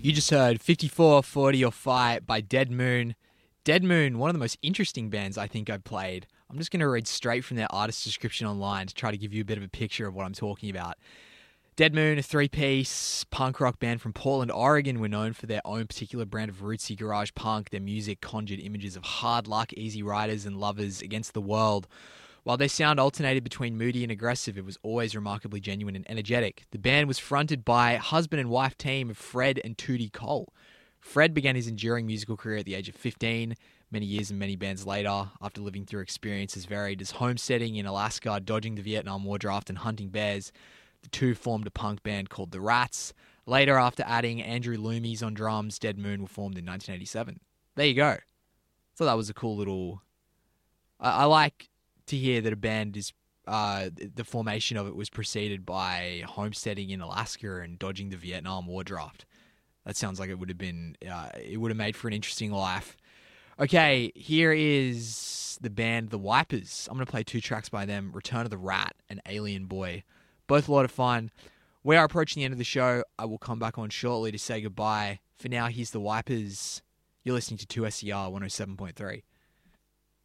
You just heard 54, 40 or Fight by Dead Moon. Dead Moon, one of the most interesting bands I think I've played. I'm just going to read straight from their artist description online to try to give you a bit of a picture of what I'm talking about. Dead Moon, a three-piece punk rock band from Portland, Oregon, were known for their own particular brand of rootsy garage punk. Their music conjured images of hard luck, easy riders, and lovers against the world. While their sound alternated between moody and aggressive, it was always remarkably genuine and energetic. The band was fronted by husband and wife team of Fred and Tootie Cole. Fred began his enduring musical career at the age of 15. Many years and many bands later, after living through experiences varied as homesteading in Alaska, dodging the Vietnam War draft, and hunting bears, the two formed a punk band called The Rats. Later, after adding Andrew Loomis on drums, Dead Moon were formed in 1987. There you go. So that was a cool little... I like to hear that a band is... the formation of it was preceded by homesteading in Alaska and dodging the Vietnam War draft. That sounds like it would have been... it would have made for an interesting life. Okay, here is the band The Wipers. I'm going to play two tracks by them, Return of the Rat and Alien Boy. Both a lot of fun. We are approaching the end of the show. I will come back on shortly to say goodbye. For now, here's The Wipers. You're listening to 2SER 107.3.